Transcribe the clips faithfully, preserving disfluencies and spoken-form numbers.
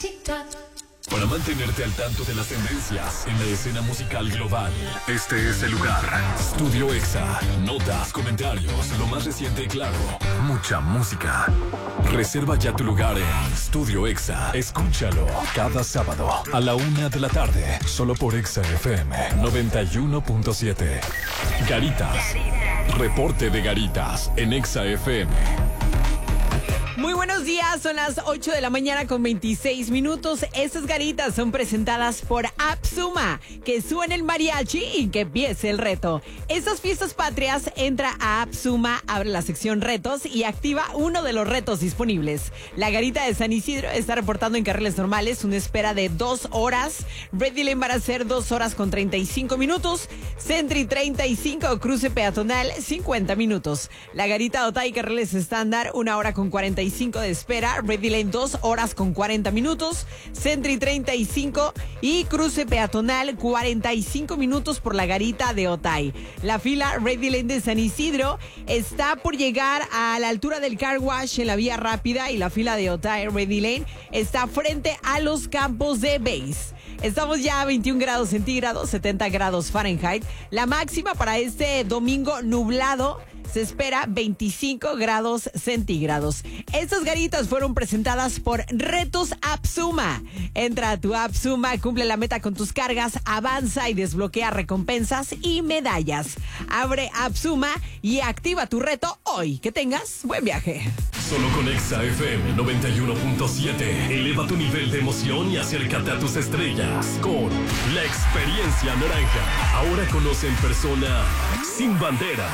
Para mantenerte al tanto de las tendencias en la escena musical global, este es el lugar. Studio Exa. Notas, comentarios, lo más reciente y claro. Mucha música. Reserva ya tu lugar en Studio Exa. Escúchalo cada sábado a la una de la tarde. Solo por Exa F M noventa y uno punto siete. Garitas. Reporte de Garitas en Exa F M. Muy buenos días, son las ocho de la mañana con veintiséis minutos. Estas garitas son presentadas por Apsuma. Que suene el mariachi y que empiece el reto. Estas fiestas patrias, entra a Apsuma, abre la sección retos y activa uno de los retos disponibles. La garita de San Isidro está reportando en carriles normales una espera de dos horas. Ready Lane va a ser dos horas con treinta y cinco minutos. Sentry treinta y cinco, cruce peatonal cincuenta minutos. La garita de Otay, carriles estándar, una hora con cuarenta y cinco de espera. Ready Lane dos horas con cuarenta minutos. Sentry treinta y cinco y cruce peatonal cuarenta y cinco minutos por la garita de Otay. La fila Ready Lane de San Isidro está por llegar a la altura del car wash en la vía rápida, y la fila de Otay Ready Lane está frente a los campos de base. Estamos ya a veintiún grados centígrados, setenta grados Fahrenheit. La máxima para este domingo nublado se espera veinticinco grados centígrados. Estas garitas fueron presentadas por Retos Apsuma. Entra a tu Apsuma, cumple la meta con tus cargas, avanza y desbloquea recompensas y medallas. Abre Apsuma y activa tu reto hoy. Que tengas buen viaje. Solo con Exa F M noventa y uno punto siete. Eleva tu nivel de emoción y acércate a tus estrellas con la experiencia naranja. Ahora conoce en persona Sin Bandera.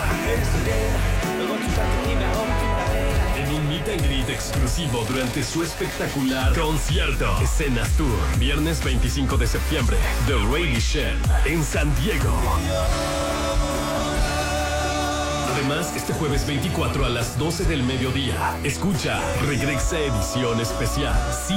En un meet and greet exclusivo durante su espectacular concierto Escenas Tour, viernes veinticinco de septiembre, The Rally Shell en San Diego. Además, este jueves veinticuatro a las doce del mediodía, escucha Regresa edición especial.